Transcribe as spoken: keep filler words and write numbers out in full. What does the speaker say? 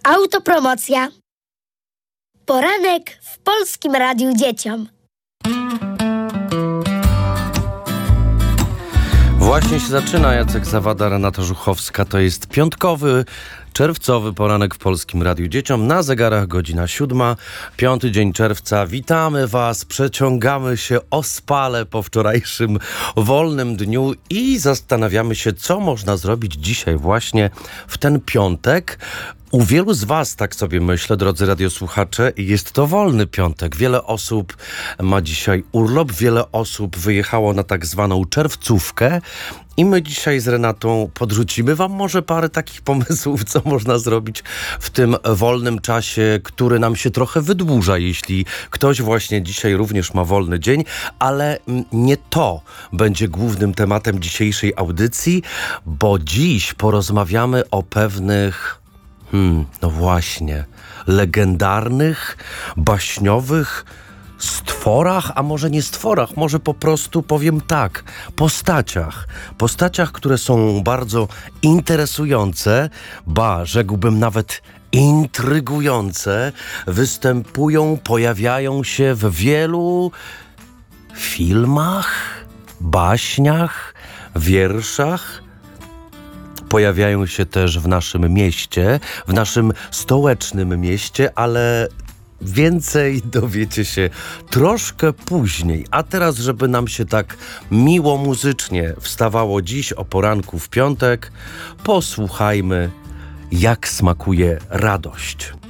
Autopromocja. Poranek w Polskim Radiu Dzieciom. Właśnie się zaczyna. Jacek Zawada, Renata Żuchowska. To jest piątkowy, czerwcowy poranek w Polskim Radiu Dzieciom. Na zegarach godzina siódma, piąty dzień czerwca. Witamy Was, przeciągamy się ospale po wczorajszym wolnym dniu i zastanawiamy się, co można zrobić dzisiaj właśnie w ten piątek. U wielu z Was, tak sobie myślę, drodzy radiosłuchacze, jest to wolny piątek. Wiele osób ma dzisiaj urlop, wiele osób wyjechało na tak zwaną czerwcówkę i my dzisiaj z Renatą podrzucimy Wam może parę takich pomysłów, co można zrobić w tym wolnym czasie, który nam się trochę wydłuża, jeśli ktoś właśnie dzisiaj również ma wolny dzień, ale nie to będzie głównym tematem dzisiejszej audycji, bo dziś porozmawiamy o pewnych... Hmm, no właśnie, legendarnych, baśniowych stworach, a może nie stworach, może po prostu powiem tak, postaciach. Postaciach, które są bardzo interesujące, ba, rzekłbym nawet intrygujące, występują, pojawiają się w wielu filmach, baśniach, wierszach. Pojawiają się też w naszym mieście, w naszym stołecznym mieście, ale więcej dowiecie się troszkę później. A teraz, żeby nam się tak miło muzycznie wstawało dziś o poranku w piątek, posłuchajmy, jak smakuje radość.